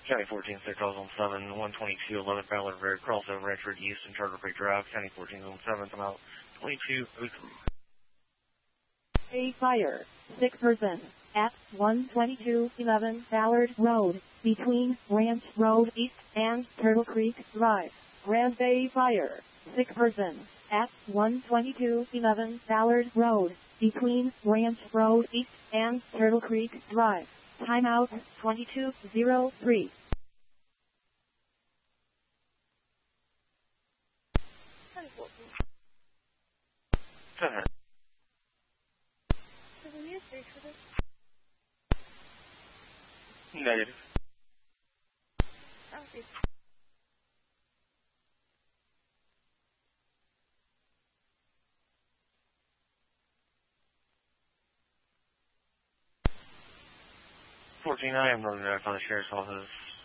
County 14, 6007, 122, 11 Ballard Road, crossover Redford East and Charter Creek Drive, County 14, 7, I'm out 2203. A fire, sick person, at 12211 Ballard Road, between Ranch Road East and Turtle Creek Drive. Grand Bay Fire, sick person, at 12211 Ballard Road, between Ranch Road East and Turtle Creek Drive. Timeout 2203. Negative. Okay. 14, I am running back on the Sheriff's Office.